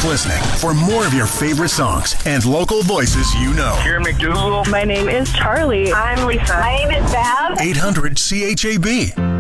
listening for more of your favorite songs and local voices you know. Here McDougal. My name is Charlie. I'm Lisa. My name is Bev. 800 CHAB.